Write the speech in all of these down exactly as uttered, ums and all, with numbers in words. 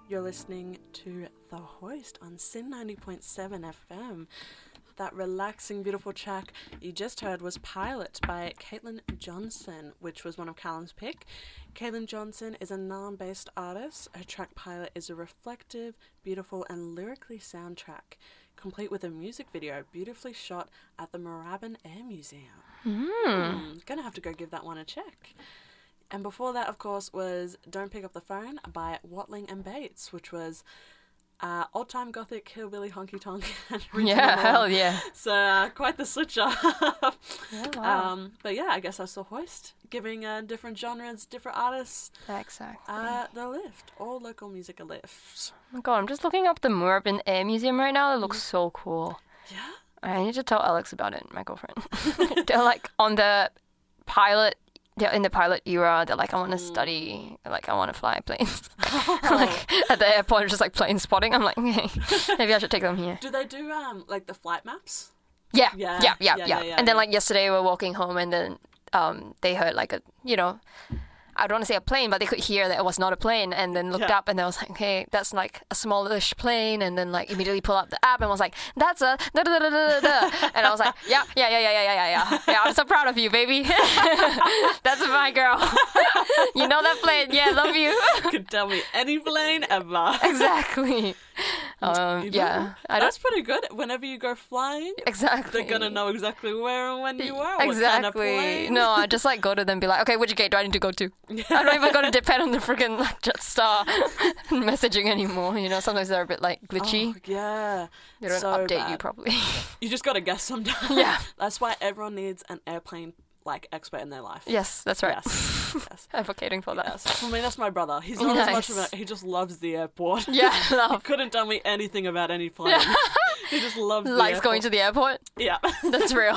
You're listening to The Hoist on Sin ninety point seven F M. That relaxing, beautiful track you just heard was Pilot by Caitlin Johnson, which was one of Callum's pick. Caitlin Johnson is a Naarm-based artist. Her track Pilot is a reflective, beautiful, and lyrically sound track, complete with a music video beautifully shot at the Moorabbin Air Museum. Mm. Mm, gonna have to go give that one a check. And before that, of course, was Don't Pick Up the Phone by Watling and Bates, which was uh, old-time gothic hillbilly honky-tonk. Yeah, hell yeah. So uh, quite the switch up. Yeah, wow. Um, but yeah, I guess that's The Hoist, giving uh, different genres, different artists Exactly. uh, the lift. All local music a lift. Oh my god, I'm just looking up the Moorabbin Air Museum right now. It looks so cool. Yeah? I need to tell Alex about it, my girlfriend. They're like on the pilot, they're in the pilot era. They're like, I want to study, like, I want to fly planes. Like, at the airport, just like plane spotting. I'm like, hey, maybe I should take them here. Do they do, um, like, the flight maps? Yeah, Yeah, yeah, yeah, yeah, yeah. yeah, yeah, and then, yeah. like, yesterday we were walking home and then um, they heard, like, a, you know, I don't want to say a plane, but they could hear that it was not a plane and then looked Yeah. up and they was like, okay, that's like a smallish plane, and then like immediately pull up the app and was like, that's a da da da da da da. And I was like, yeah, yeah, yeah, yeah, yeah, yeah, yeah, yeah. Yeah, I'm so proud of you, baby. That's my girl. You know that plane? Yeah, love you. Could tell me any plane ever. Exactly. Um, You know, yeah, I don't That's pretty good. Whenever you go flying, exactly. they're gonna know exactly where and when you are. What kind of Exactly. plane. No, I just like go to them and be like, okay, which gate do I need to go to? I don't even got to depend on the freaking like Jetstar messaging anymore. You know, sometimes they're a bit like glitchy. Oh, yeah. They don't so update you bad. properly. You just gotta guess sometimes. Yeah. That's why everyone needs an airplane like expert in their life. Yes, that's right. Yes. Yes. Advocating for that. Yes. For me, that's my brother. He's not as much of Nice. a. He just loves the airport. Yeah, He love. couldn't tell me anything about any plane. He just loves the Likes airport. going to the airport. Yeah. That's real.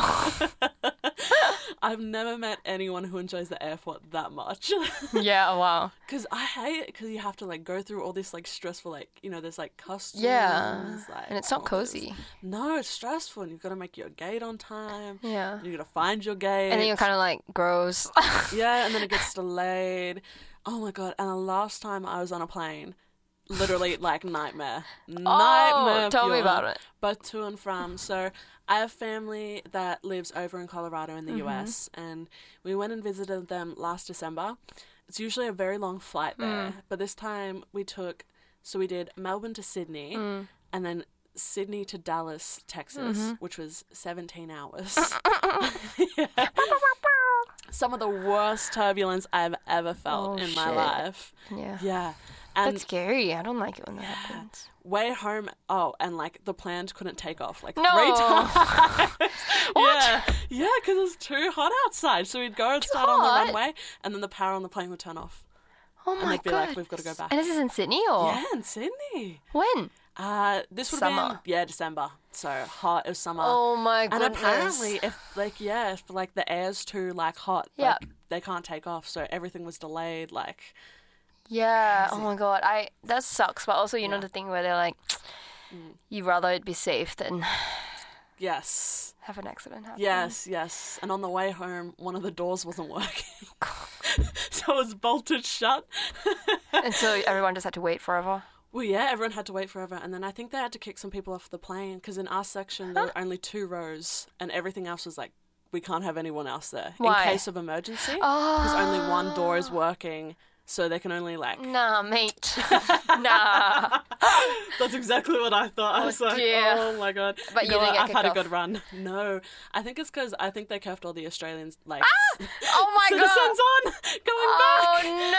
I've never met anyone who enjoys the airport that much. Yeah, wow. Because I hate it because you have to like go through all this like stressful like you know there's like customs. Yeah. like, And it's not all this- cozy. No, it's stressful, and you've got to make your gate on time. Yeah. You got to find your gate. And then you're kind of like, gross. Yeah, and then it gets delayed. Oh my god! And the last time I was on a plane, literally like nightmare, nightmare. Oh, tell me fuel, about it. Both to and from. So I have family that lives over in Colorado in the Mm-hmm. U S, and we went and visited them last December. It's usually a very long flight there, Mm. but this time we took. So we did Melbourne to Sydney, Mm. and then Sydney to Dallas, Texas, Mm-hmm. which was seventeen hours. Yeah. Some of the worst turbulence I've ever felt Oh, in my shit. life. Yeah. Yeah. And That's scary. I don't like it when that happens. way home, oh, and like the planes couldn't take off like No. three times. Yeah. Yeah, because it was too hot outside. So we'd go and start on hot? the runway, and then the power on the plane would turn off. Oh And my they'd be god. like, we've got to go back. And this is in Sydney or Yeah, in Sydney. when? Uh, this would have been, Summer. yeah, December. So hot, it was summer. Oh my And goodness. apparently, if like yeah, if like the air's too like hot, Yeah. like, they can't take off. So everything was delayed. Like, Yeah. Oh my god. I that sucks. But also, you know Yeah. the thing where they're like, you'd rather it be safe than yes, have an accident happen. yes, yes. And on the way home, one of the doors wasn't working, so it was bolted shut. And so everyone just had to wait forever. Well, yeah, everyone had to wait forever, and then I think they had to kick some people off the plane because in our section there were only two rows, and everything else was like, we can't have anyone else there Why? in case of emergency. Oh. Because only one door is working, so they can only like. Nah, mate. Nah. That's exactly what I thought. I Oh, was like, dear. oh my god. But you know didn't what? get I've had a kicked good off. run. No, I think it's because I think they kept all the Australians like Oh my citizens god. on going back. Oh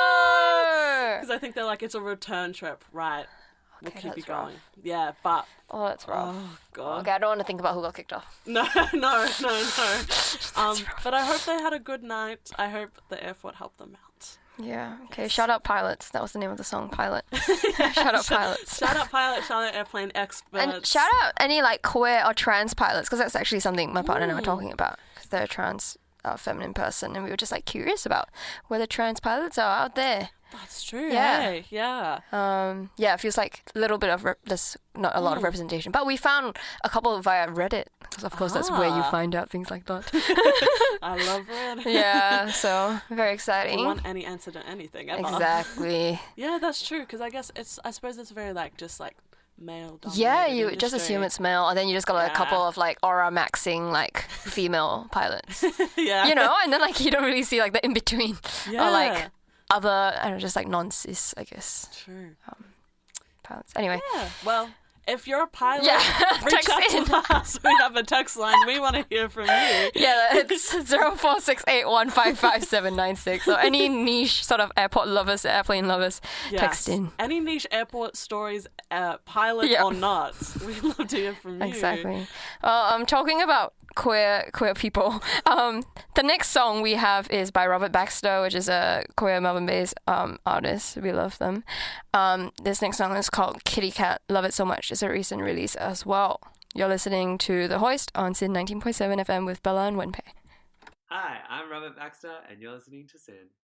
no. Because I think they're like it's a return trip, right? We'll Okay, keep you that's rough. going. Yeah, but Oh, that's rough. oh god. Okay, I don't want to think about who got kicked off. No, no, no, no. Um, but I hope they had a good night. I hope the airport helped them out. Yeah. Okay. Shout out pilots. That was the name of the song, Pilot. Shout out pilots. Shout out pilot, shout out airplane experts. And shout out any like queer or trans pilots, because that's actually something my partner and I were talking about. Because they're a trans uh, feminine person, and we were just like curious about whether trans pilots are out there. That's true. Yeah. Hey? Yeah. Um, yeah, it feels like a little bit of rep- there's not a lot Mm. of representation, but we found a couple via Reddit because of course that's where you Ah. find out things like that. I love it. Yeah, so very You exciting. want any answer to anything ever. Exactly. Yeah, that's true. Because I guess it's. I suppose it's very like just like male. Yeah, dominated you just assume industry. it's male, and then you just got like, a couple Yeah. of like aura maxing like female pilots, yeah. you know, and then like you don't really see like the in between Yeah. or like other, I don't know, just like non cis, I guess, True. pilots. Anyway, Yeah. Well, if you're a pilot, Yeah, reach text out in. to us. We have a text line. We want to hear from you. yeah, it's zero four six eight one five five seven nine six. Or any niche sort of airport lovers, airplane lovers, Yes. text in. Any niche airport stories, uh, pilot Yeah. or not, we'd love to hear from you. Exactly. Well, I'm talking about queer queer people. Um, the next song we have is by Robert Baxter, which is a queer Melbourne-based um, artist. We love them. Um, this next song is called Kitty Cat. Love it so much. It's a recent release as well. You're listening to The Hoist on Sin nineteen point seven F M with Bella and Wenpei. Hi, I'm Robert Baxter, and you're listening to Sin.